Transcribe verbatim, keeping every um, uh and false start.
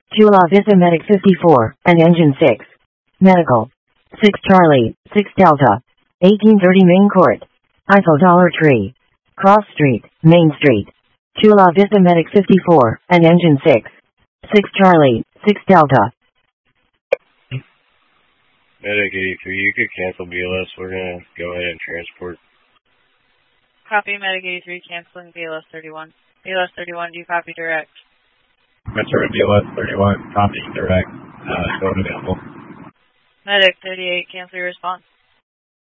Chula Vista Medic fifty-four, and Engine six. Medical. six Charlie, six Delta. eighteen thirty Main Court. I F O Dollar Tree. Cross Street, Main Street. Chula Vista Medic fifty-four, and Engine six. six Charlie, six Delta. Medic eighty-three, you could cancel B L S. We're going to go ahead and transport. Copy, Medic eighty-three, canceling B L S thirty-one. B L S thirty-one, do you copy direct? Metro B L S thirty-one, copy direct. Uh, going available. Medic thirty-eight, cancel your response.